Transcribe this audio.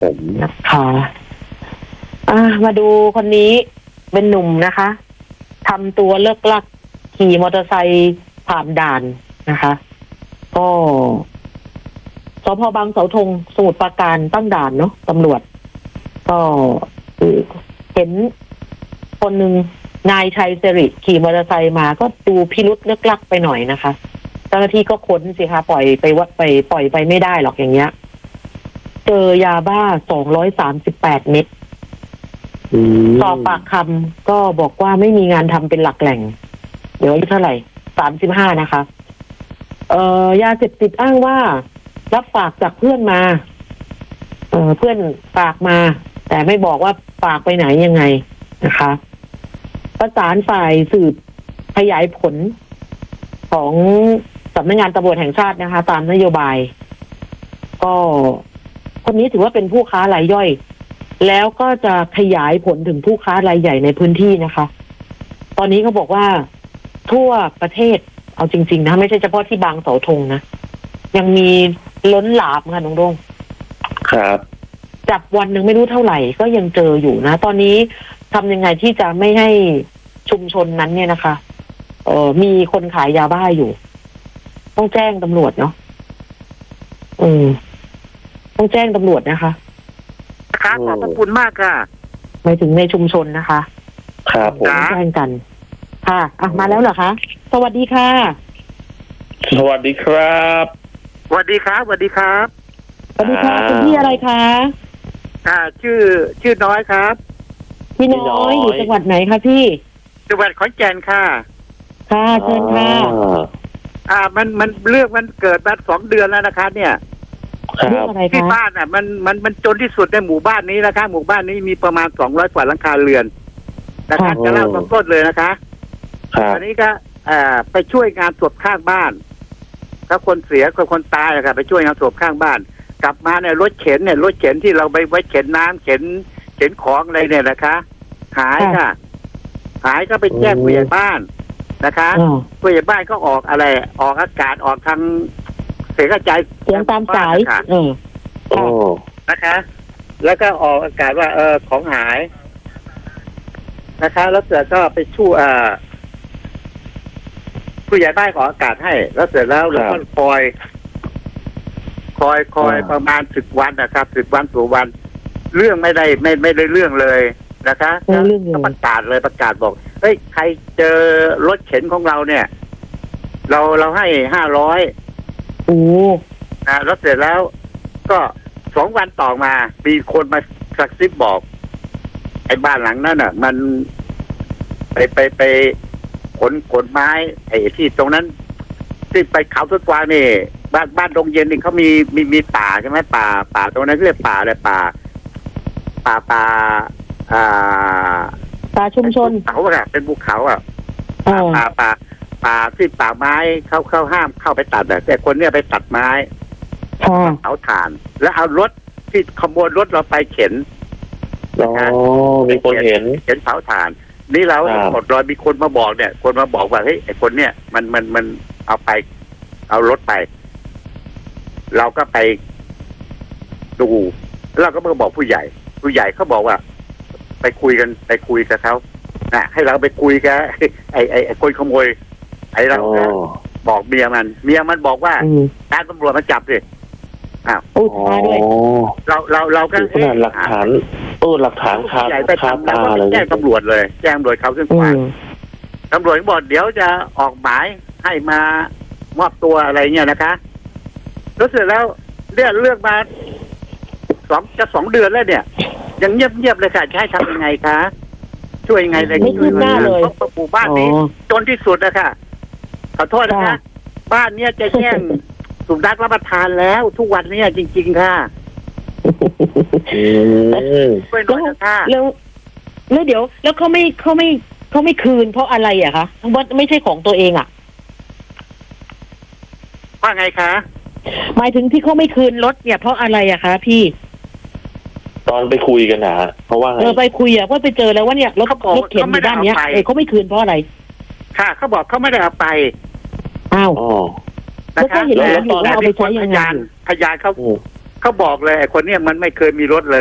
ผมนะคะมาดูคนนี้เป็นหนุ่มนะคะทำตัวเลิกลักขี่มอเตอร์ไซค์ผ่านด่านนะคะก็สพ.บางเสาธงสมุทรปราการตั้งด่านเนาะตำรวจก็เห็นคนหนึ่งนายชัยสิริขี่มอเตอร์ไซค์มาก็ดูพิรุษเลิกลักไปหน่อยนะคะเจ้าหน้าที่ก็ค้นสิคะปล่อยไปไม่ได้หรอกอย่างเงี้ยเจอยาบ้า238 เม็ดสอบปากคำก็บอกว่าไม่มีงานทำเป็นหลักแหล่งเดี๋ยวอายุเท่าไหร่35นะคะยาเสพติดอ้างว่ารับฝากจากเพื่อนมาเพื่อนฝากมาแต่ไม่บอกว่าฝากไปไหนยังไงนะคะประสานฝ่ายสืบขยายผลของสำนักงานตำรวจแห่งชาตินะคะตามนโยบายก็คนนี้ถือว่าเป็นผู้ค้ารายย่อยแล้วก็จะขยายผลถึงผู้ค้ารายใหญ่ในพื้นที่นะคะตอนนี้เขาบอกว่าทั่วประเทศเอาจริงๆนะไม่ใช่เฉพาะที่บางเสาธงนะยังมีล้นหลามค่ะน้องดงครับจับวันหนึ่งไม่รู้เท่าไหร่ก็ยังเจออยู่นะตอนนี้ทำยังไงที่จะไม่ให้ชุมชนนั้นเนี่ยนะคะมีคนขายยาบ้าอยู่ต้องแจ้งตำรวจเนาะต้องแจ้งตำรวจนะคะครับขอบพระคุณมากค่ะหมายถึงในชุมชนนะคะครับผมแจ้งกันค่ะมาแล้วเหรอคะสวัสดีค่ะสวัสดีครับสวัสดีครับสวัสดีครับสวัสดีค่ะคุณพี่อะไรคะชื่อน้อยครับพี่น้อยอยู่จังหวัดไหนคะพี่จังหวัดขอนแก่นค่ะค่ะเชิญค่ะมันเรื่องมันเกิดมา2 เดือนแล้วนะคะเนี่ยเรื่องอะไรคะที่บ้านมันจนที่สุดในหมู่บ้านนี้นะคะหมู่บ้านนี้มีประมาณ200 กว่าหลังคาเรือนนะคะจะเล่าต้นเลยนะคะอันนี้ก็ไปช่วยงานศพข้างบ้านถ้าคนเสียคนตายอะไปช่วยงานศพข้างบ้านกลับมาเนี่ยรถเข็นที่เราไปไว้เข็นน้ำเข็นของอะไรเนี่ยนะคะหายค่ะหายก็ไปแจ้งผู้ใหญ่บ้านนะคะผู้ใหญ่บ้านก็ออกอะไรออกอากาศออกทางเสียงกระจายเสียงตามสายนะคะ แล้วก็ออกอากาศว่าของหายนะคะแล้วเสร็จก็ไปช่วยผู้ใหญ่บ้านขออากาศให้แล้วเสร็จแล้วเราก็คอยประมาณ10 วันนะครับ10 วันสู่วันเรื่องไม่ได้เรื่องเลยนะคะก็ประกาศบอกเฮ้ยใครเจอรถเข็นของเราเนี่ยเราให้500แล้วเสร็จแล้วก็2 วันต่อมามีคนมากระซิบบอกไอ้บ้านหลังนั้นน่ะมันไปขนไม้ไอ้ที่ตรงนั้นที่ไปเขาทุกวางนี่บ้านดงเย็นนี่เขามีป่าใช่ไหมป่าตรงนั้นเรียกป่าอะไรป่าชุมชนเขาอะเป็นภูเขาอะป่าที่ป่าไม้เขาห้ามเข้าไปตัดแต่คนเนี้ยไปตัดไม้เผาถ่านแล้วเอารถที่ขโมยรถเราไปเข็นมีคนเห็นเผาถ่านนี่เราหมดรอยมีคนมาบอกเนี่ยคนมาบอกว่าเฮ้ยไอ้คนเนี่ยมันเอารถไปเราก็ไปดูแล้วเราก็มาบอกผู้ใหญ่เขาบอกว่าไปคุยกับเขาให้เราไปคุยกับไอ้คนขโมยไอ้เราบอกเมียมันบอกว่าการตำรวจมาจับสิด้วยเราก็หลักฐานหลักฐานคาตาเลยแจ้งตำรวจเลยแจ้งโดยเขาขึ้นกว่าตำรวจบอกเดี๋ยวจะออกหมายให้มามอบตัวอะไรเงี้ยนะคะแล้วเสร็จแล้วเรื่องมา2 เดือนแล้วเนี่ยยังเงียบเลยค่ะจะให้ทำยังไงคะช่วยยังไงเลยไม่ขึ้นหน้าเลยเพราะหมู่บ้านนี้จนที่สุดนะคะขอโทษนะคะบ้านเนี้ยจะแย่งสุนัขรับประทานแล้วทุกวันนี้จริงๆค่ะแล้วเดี๋ยวแล้วเขาไม่คืนเพราะอะไรอะคะว่าไม่ใช่ของตัวเองอะว่าไงคะหมายถึงที่เขาไม่คืนรถเนี่ยเพราะอะไรอะคะพี่ตอนไปคุยกันนะเพราะว่าไปคุยอะว่าไปเจอแล้วว่าเนี่ยรถเข็นอยู่ด้านเนี้ยเขาไม่คืนเพราะอะไรค่ะเขาบอกเขาไม่ได้เอาไปอ้าวแล้วก็เห็นแล้วอยู่ว่าเอาไปใช้ยังไงพยานเขาเขาบอกเลยไอ้คนเนี้ยมันไม่เคยมีรถเลย